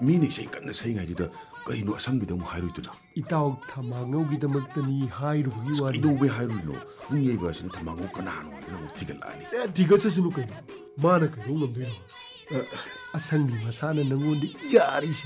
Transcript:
ꯃꯤꯅ ꯏꯁꯩ ꯀꯟꯅ ꯁꯛꯏꯉꯩꯗꯨꯗ ꯀꯔꯤꯅꯣ ꯑꯁꯪꯕꯤꯗ ꯑꯃꯨꯛ ꯍꯥꯏꯔꯣꯏꯗꯨꯅ? ꯏꯇꯥꯎ ꯊꯃꯥꯡꯉꯧꯒꯤꯗꯃꯛꯇꯅꯤ ꯍꯥꯏꯔꯨꯕꯒꯤ ꯋꯥꯅꯤ. ꯀꯩꯗꯧꯕꯩ ꯍꯥꯏꯔꯨꯏꯅꯣ? ꯄꯨꯡ ꯌꯩꯕ ꯑꯁꯤꯅ ꯊꯃꯥꯡꯉꯧ ꯀꯅꯥꯅꯣ ꯍꯥꯏꯗꯅ ꯑꯃꯨꯛ ꯊꯤꯒꯠꯂꯛꯑꯅꯤ. ꯊꯤꯒꯠꯆꯁꯅꯨ ꯀꯩꯅꯣ. ꯃꯥꯅ ꯀꯩꯗꯧ ꯉꯝꯗꯣꯏꯅꯣ? ꯑꯁꯪꯕꯤ ꯃꯁꯥꯅ ꯅꯪꯉꯣꯟꯗ ꯌꯥꯔꯤꯁꯤ.